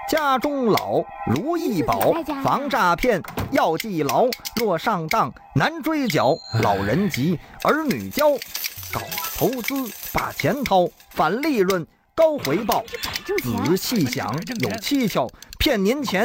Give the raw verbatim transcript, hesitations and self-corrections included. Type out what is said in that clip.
家中老，如意宝，防诈骗要记牢。若上当难追缴，老人急，儿女教。搞投资把钱掏，反利润高回报。仔细想有蹊跷，骗您钱